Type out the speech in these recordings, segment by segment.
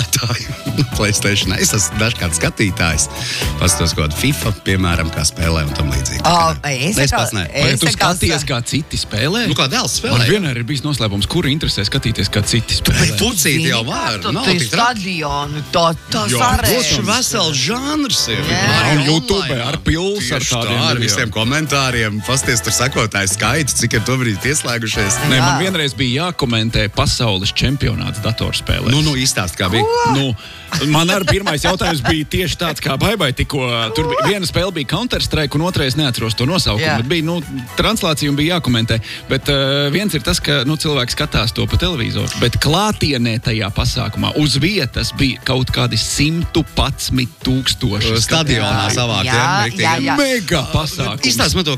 spēlētāju PlayStation. Es esmu dažkārt skatītājs. Pastos kaut kādu FIFA, piemēram, kā spēlē un tam līdzīgi. Es pats ne. Vai tu skaties, kā citi spēlē? Nu, kā dēls spēlē. Man vienmēr ir bijis noslēpums, kuru interesē skatīties, kā citi spēlē. Bet pucīt jau var. Nav tik stadionu, tā sarēs. Vesels žanrs ir. Un YouTube ar pils, ar tādiem ar visiem komentāriem. Pasties tur sekotāju skaits, cik ir tobrīd ieslēgušies. Nē, man vienreiz bija jākomentē pasaules čempionāts datorspēlēs. Nu, izstāst, kā bija. Nu, man arī pirmais jautājums bija tieši tāds, kā Baibai tikko. Tur viena spēle bija Counter-Strike, un otrais neatceros to nosaukumu. Bet bija, translācija un bija jākomentē. Bet viens ir tas, ka, cilvēks skatās to pa televizoru. Bet klātienē tajā pasākumā uz vietas bija kaut kādi 111 000. Stadionā savāk. Jā. Mega pasākums. Izstāst man to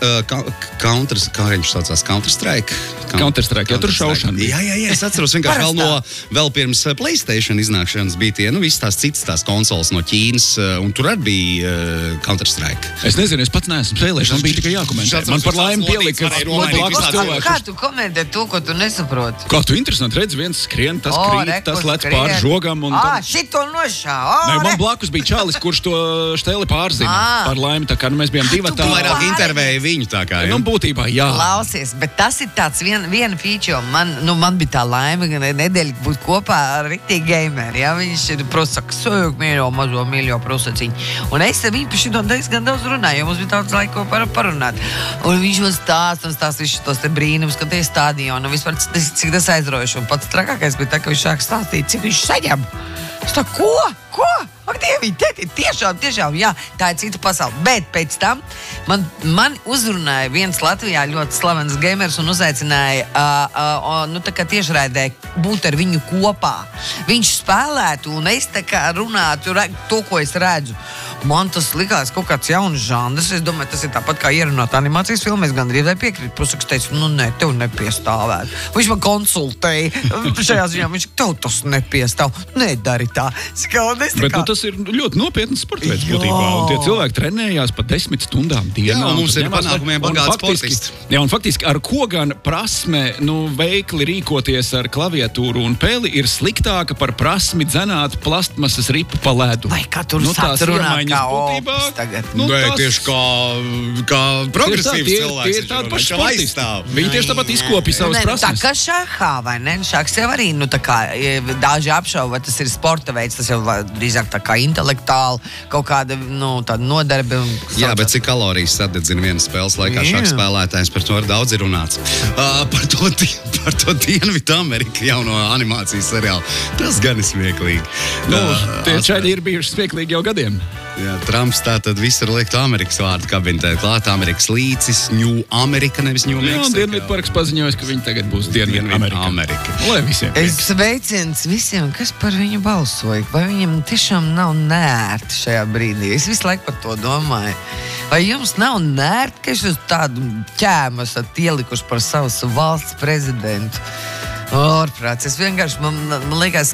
kā viņš saucās? Counter-Strike? Counter-Strike, tur šaušana. Jā, es atceros vienkārši vēl pirms PlayStation iznākšanas bija tie, visas tās citas tās konsoles no Ķīnas, un tur arī bija Counter-Strike. Es nezinu, es pats neesmu spēlējis, man bija tikai jākomentē. Man par laimi pielika blakus cilvēkus. Kā tu komentē to, ko tu nesaproti? Kā tu interesanti redzi, viens skrien, tas krīt, tas lec pār žogam. Šito nošā. Nē, man blakus bija čalis, kurš to šteli pārzina. Par laimi, tā kā mēs bijām divatā. Tu vairāk intervēji viņu tā kā, ja? Būtībā, jā. Klausies, bet tas ir tāds viena feature. Man bija tā laime, ka nedēļa būt kopā ar riktīgi gameri, ja? Viņš ir prosaka, sojūk mazo mīļo prosaciņu. Un es ar viņu par šito diezgan daudz runāju, jo mums bija daudz laika parunāt. Un viņš man stāst visus tos te brīnums, ka tie stadioni, un vispār cik tas aizraujoši. Un pats trakākais bija tā, ka viņš sāk stāstīt, cik viņš saņem. Es tā, ko? Ak, Dievi, tiešām, jā, tā ir cita pasaule. Bet pēc tam man uzrunāja viens Latvijā ļoti slavens gamers un uzaicināja tā kā tiešraidē būt ar viņu kopā. Viņš spēlētu un es tā kā runātu to, ko es redzu. Man tas likās kaut kāds jauns žanrs. Es domāju, tas ir tāpat kā ierunāt animācijas filmu. Es gandrīz piekrītu. Protams, teicu, nē, tev nepiestāvētu. Viņš man konsultēja šajā ziņā. Viņš tev tas nepiestāv. Nedari tā. Bet tas ir ļoti nopietns sports veids būtībā. Un tie cilvēki trenējās pa 10 stundām dienā. Jā, mums ir panākumiem bagāts sportists. Jā, un faktiski ar ko gan prasme veikli rīkoties ar klaviatūru un peli ir sliktāka par prasmi dzenāt plastmasas ripu pa ledu. Vai kā tur sāc runāt kā opis tagad? Nē, tieši kā progresīvs cilvēks. Tie ir tādi paši sportisti. Viņi tieši tāpat izkopja savas prasmes. Tā kā šahā, vai ne? Šahs jau arī, tā kā daži apšauba, vai tas ir sporta veids, tas jau drīzāk tā kā intelektuāli kaut kāda, tāda nodarbe. Jā, bet cik kalorijas sadedzina vienas spēles laikā šāks spēlētājs, par to ir daudz ir runāts. Par to Dienvidu Ameriku jauno animācijas seriālu. Tas gan ir smieklīgi. Tie čaļi ir bijuši smieklīgi jau gadiem. Jā, Trumps tā tad visur liektu Amerikas vārdu kabinetē klāt, Amerikas līcis, New Amerika, nevis New Mexico. Jā, Dienvidu parks paziņojas, ka viņi tagad būs Dienvidu Amerika. Lai visiem. Es sveiciens visiem, kas par viņu balsoja. Vai viņam tiešām nav nērti šajā brīdī? Es visu laiku par to domāju. Vai jums nav nērti, ka jūs tādu ķēmu esat ielikuši par savu valsts prezidentu? Ārprāts, es vienkārši, man liekas,